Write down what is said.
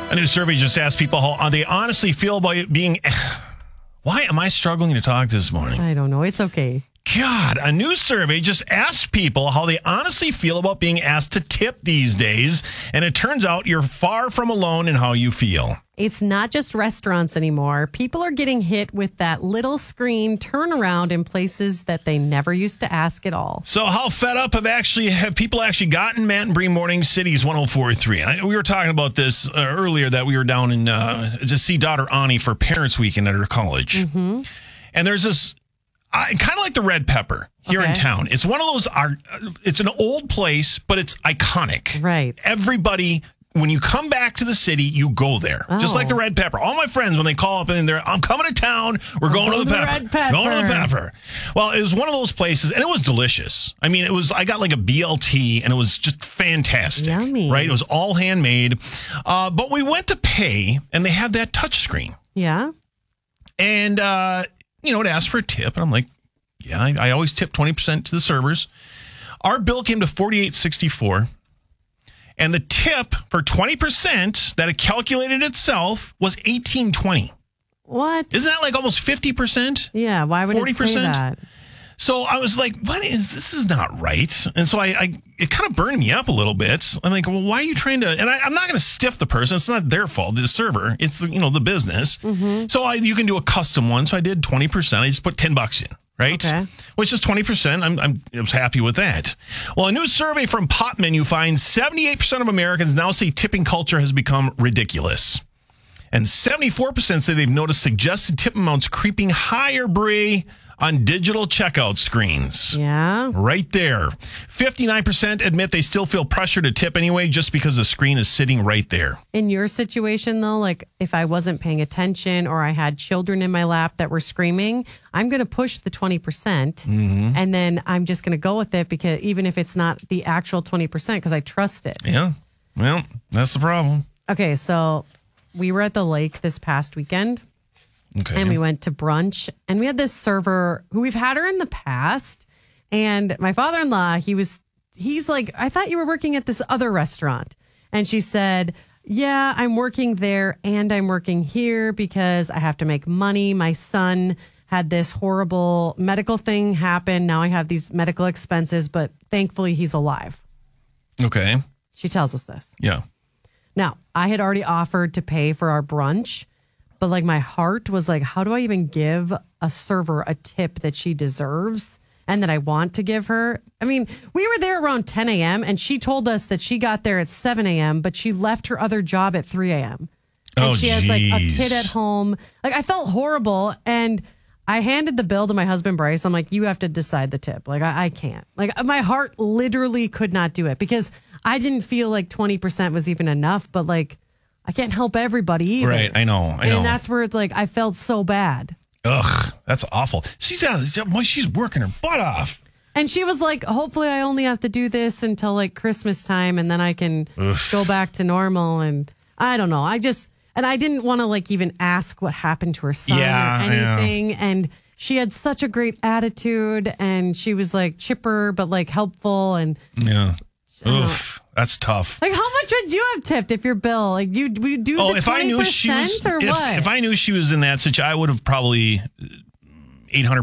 A new survey just asked people how they honestly feel about being... Why am I struggling to talk this morning? I don't know. It's okay. God, a new survey just asked people how they honestly feel about being asked to tip these days. And it turns out you're far from alone in how you feel. It's not just restaurants anymore. People are getting hit with that little screen turnaround in places that they never used to ask at all. So how fed up have people actually gotten? Matt and Bree Morning City's 104.3. And we were talking about this earlier, that we were down in to see daughter Ani for Parents Weekend at her college. Mm-hmm. And there's this... kind of like the Red Pepper here in town. It's one of those, it's an old place, but it's iconic. Right. Everybody, when you come back to the city, you go there. Just like the Red Pepper. All my friends, when they call up and they're, I'm coming to town, we're going to the Pepper. Red Pepper. Going to the Pepper. Well, it was one of those places, and it was delicious. I mean, I got like a BLT, and it was just fantastic. Yummy. Right? It was all handmade. But we went to pay, and they had that touch screen. Yeah. And, it asked for a tip. And I'm like, yeah, I always tip 20% to the servers. Our bill came to $48.64. And the tip for 20% that it calculated itself was $18.20. What? Isn't that like almost 50%? Yeah, why would 40%? It say that? So I was like, this is not right. And so it kind of burned me up a little bit. I'm like, well, why are you trying to, and I'm not going to stiff the person. It's not their fault, the server. It's the business. Mm-hmm. So you can do a custom one. So I did 20%. I just put $10 in, right? Okay. Which is 20%. I was happy with that. Well, a new survey from Pot Menu finds 78% of Americans now say tipping culture has become ridiculous. And 74% say they've noticed suggested tip amounts creeping higher, Bree, on digital checkout screens. Yeah. Right there. 59% admit they still feel pressure to tip anyway just because the screen is sitting right there. In your situation, though, like if I wasn't paying attention or I had children in my lap that were screaming, I'm going to push the 20%. And then I'm just going to go with it, because even if it's not the actual 20%, because I trust it. Yeah. Well, that's the problem. Okay, so we were at the lake this past weekend. Okay. And we went to brunch, and we had this server who we've had her in the past. And my father-in-law, he's like, I thought you were working at this other restaurant. And she said, yeah, I'm working there and I'm working here because I have to make money. My son had this horrible medical thing happen. Now I have these medical expenses, but thankfully he's alive. Okay. She tells us this. Yeah. Now, I had already offered to pay for our brunch. But like my heart was like, how do I even give a server a tip that she deserves and that I want to give her? I mean, we were there around 10 a.m. and she told us that she got there at 7 a.m., but she left her other job at 3 a.m. And she has like a kid at home. Like I felt horrible. And I handed the bill to my husband, Bryce. I'm like, you have to decide the tip. Like I can't. Like my heart literally could not do it because I didn't feel like 20% was even enough. But like, I can't help everybody either. Right, I know. And that's where it's like, I felt so bad. Ugh, that's awful. She's working her butt off. And she was like, hopefully I only have to do this until like Christmas time and then I can go back to normal. And I don't know. I didn't want to like even ask what happened to her son or anything. And she had such a great attitude and she was like chipper, but like helpful. And yeah. Oof. That's tough. Like, how much would you have tipped if your bill? Like, do you do the 20% or what? If I knew she was in that situation, I would have probably $800